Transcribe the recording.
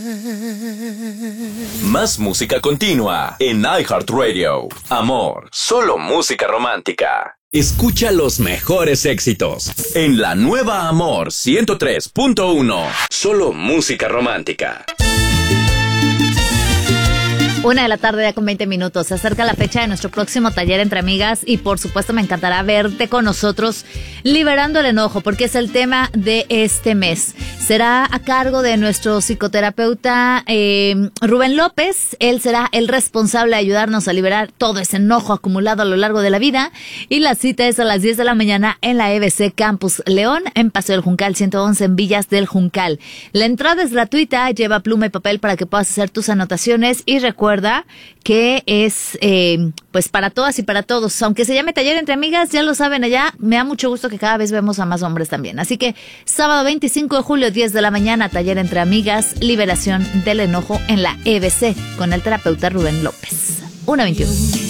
Más música continua en iHeartRadio. Amor, solo música romántica. Escucha los mejores éxitos en la nueva Amor 103.1. Solo música romántica. 1:00 PM ya con 20 minutos. Se acerca la fecha de nuestro próximo taller entre amigas y por supuesto me encantará verte con nosotros liberando el enojo porque es el tema de este mes. Será a cargo de nuestro psicoterapeuta Rubén López. Él será el responsable de ayudarnos a liberar todo ese enojo acumulado a lo largo de la vida y la cita es a las 10 de la mañana en la EBC Campus León en Paseo del Juncal 111 en Villas del Juncal. La entrada es gratuita, lleva pluma y papel para que puedas hacer tus anotaciones y recuerda que es pues para todas y para todos, aunque se llame taller entre amigas, ya lo saben allá, me da mucho gusto que cada vez vemos a más hombres también, así que sábado 25 de julio 10 de la mañana, taller entre amigas, liberación del enojo en la EBC con el terapeuta Rubén López. 1:21.